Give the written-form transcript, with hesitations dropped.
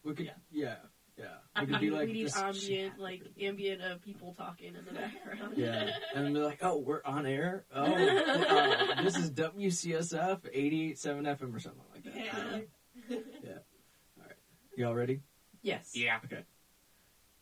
We could, Yeah. We could be like we need this ambient people talking in the background. Yeah, and they're like, oh, we're on air? Oh, this is WCSF 88.7 FM or something like that. Yeah. Yeah. All right. Y'all ready? Yes. Yeah. Okay.